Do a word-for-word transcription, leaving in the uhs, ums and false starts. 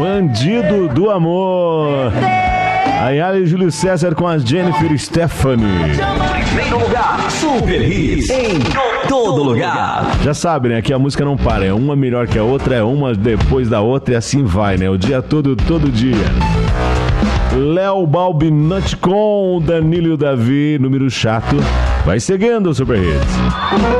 Bandido do Amor. Ayala e Júlio César com a Jennifer Stephanie. Primeiro lugar, Super Hits em todo lugar. Já sabe, né? Que a música não para. É uma melhor que a outra, é uma depois da outra e assim vai, né? O dia todo, todo dia. Léo Balbinut com Danilo e o Davi, número chato. Vai seguindo o Super Hits.